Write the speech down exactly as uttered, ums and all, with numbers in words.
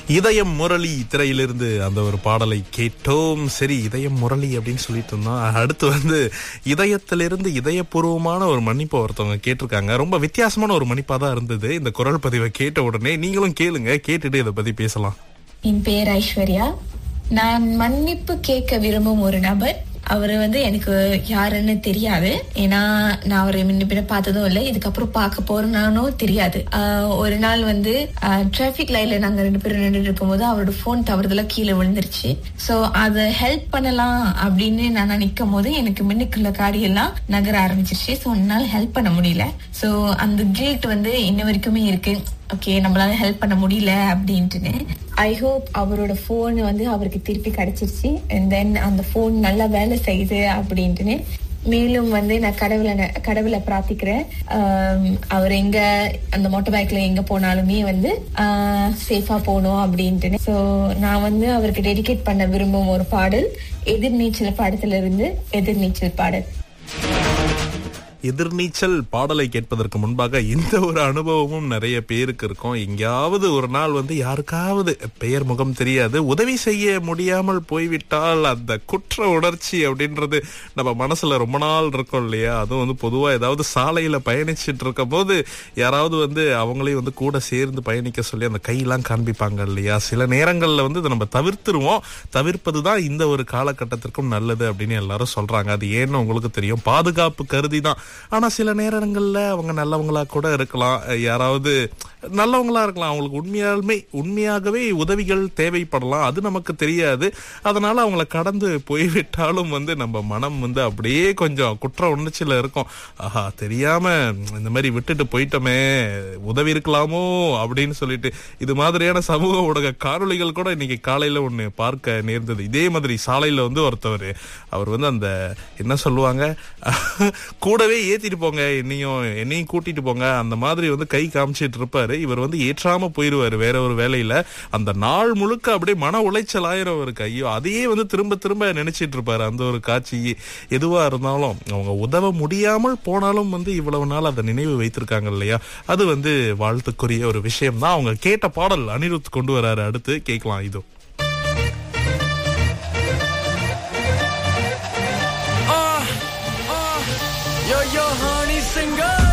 இதயம் முரளி திரையிலிருந்து அந்த ஒரு பாடலை கேட்டோம். சரி, இதயம் முரளி அப்படின்னு சொல்லிட்டு இருந்தோம். அடுத்து வந்து இதயத்திலிருந்து இதயபூர்வமான ஒரு மன்னிப்பு ஒருத்தவங்க கேட்டிருக்காங்க. ரொம்ப வித்தியாசமான ஒரு மன்னிப்பா தான் இருந்தது. இந்த குரல் பதிவை கேட்ட உடனே நீங்களும் கேளுங்க, கேட்டுட்டு இதை பத்தி பேசலாம். என் பேர் ஐஸ்வர்யா. நான் மன்னிப்பு கேட்க விரும்பும் ஒரு நபர். அவரு வந்து எனக்கு யாருன்னு தெரியாது. ஏன்னா நான் அவரை முன்ன பின்ன பார்த்ததும் இல்லை, இதுக்கப்புறம் பார்க்க போறேனானும் தெரியாது. ஆஹ் ஒரு நாள் வந்து டிராபிக் லைன்ல நாங்க ரெண்டு பேரும் நின்றுட்டு இருக்கும் போது அவரோட போன் தவறுதலா கீழே விழுந்துருச்சு. சோ அத ஹெல்ப் பண்ணலாம் அப்படின்னு நான் நினைக்கும் போது எனக்கு முன்னுக்குள்ள காரியெல்லாம் நகர ஆரம்பிச்சிருச்சு. சோ என்னால ஹெல்ப் பண்ண முடியல. சோ அந்த கில்ட் வந்து இன்ன வரைக்குமே இருக்கு. ஓகே, நம்மளால ஹெல்ப் பண்ண முடியல அப்படின்ட்டு. ஐ ஹோப் அவரோட போன் வந்து அவருக்கு திருப்பி கிடைச்சிருச்சு. அண்ட் தென் அந்த போன் நல்லா வேலை செய்யுது அப்படின்ட்டு. மேலும் வந்து நான் கடவுளை கடவுளை பிரார்த்திக்கிறேன். அவர் எங்க அந்த மோட்டார் பைக்ல எங்க போனாலுமே வந்து சேஃபா போகணும் அப்படின்ட்டு. சோ நான் வந்து அவருக்கு டெடிகேட் பண்ண விரும்பும் ஒரு பாடல் எதிர்நீச்சல் படத்துல இருந்து எதிர்நீச்சல் பாடல். எதிர்நீச்சல் பாடலை கேட்பதற்கு முன்பாக இந்த ஒரு அனுபவமும் நிறைய பேருக்கு இருக்கும். எங்கேயாவது ஒரு நாள் வந்து யாருக்காவது பெயர் முகம் தெரியாது உதவி செய்ய முடியாமல் போய்விட்டால் அந்த குற்ற உணர்ச்சி அப்படின்றது நம்ம மனசுல ரொம்ப நாள் இருக்கும் இல்லையா? அதுவும் வந்து பொதுவா ஏதாவது சாலையில பயணிச்சுட்டு இருக்கும் போது யாராவது வந்து அவங்களையும் வந்து கூட சேர்ந்து பயணிக்க சொல்லி அந்த கையெல்லாம் காண்பிப்பாங்க இல்லையா? சில நேரங்கள்ல வந்து இதை நம்ம தவிர்த்துருவோம். தவிர்ப்பதுதான் இந்த ஒரு காலகட்டத்திற்கும் நல்லது அப்படின்னு எல்லாரும் சொல்றாங்க. அது ஏன்னு உங்களுக்கு தெரியும், பாதுகாப்பு கருதி தான். ஆனா சில நேரங்கள்ல அவங்க நல்லவங்களா கூட இருக்கலாம், யாராவது நல்லவங்களா இருக்கலாம், அவங்களுக்கு உண்மையாலுமே உண்மையாகவே உதவிகள் தேவைப்படலாம், அது நமக்கு தெரியாது. அதனால அவங்கள கடந்து போய்விட்டாலும் வந்து நம்ம மனம் வந்து அப்படியே கொஞ்சம் குற்ற உணர்ச்சியில இருக்கும். ஆஹா, தெரியாம இந்த மாதிரி விட்டுட்டு போயிட்டோமே, உதவி இருக்கலாமோ அப்படின்னு சொல்லிட்டு. இது மாதிரியான சமூக ஊடக காணொளிகள் கூட இன்னைக்கு காலையில ஒண்ணு பார்க்க நேர்ந்தது. இதே மாதிரி சாலையில வந்து ஒருத்தவர், அவர் வந்து அந்த என்ன சொல்லுவாங்க, கூடவே ஏத்திட்டு போங்க, என்னையும் என்னையும் கூட்டிட்டு போங்க, அந்த மாதிரி வந்து கை காமிச்சிட்டு இருப்பாரு. இவர் வந்து ஏற்றாம போயிருவாரு வேற ஒரு வேலையில. அந்த நாள் முழுக்க அப்படியே மன உளைச்சல் ஆயிரம் அவருக்கு. ஐயோ, அதையே வந்து திரும்ப திரும்ப நினைச்சிட்டு இருப்பாரு. அந்த ஒரு காட்சி எதுவா இருந்தாலும் அவங்க உதவ முடியாமல் போனாலும் வந்து இவ்வளவு நாள் அதை நினைவு வைத்திருக்காங்க இல்லையா? அது வந்து வாழ்த்துக்குரிய ஒரு விஷயம் தான். அவங்க கேட்ட பாடல் அனிருத் கொண்டு வராரு. அடுத்து கேட்கலாம். இதோ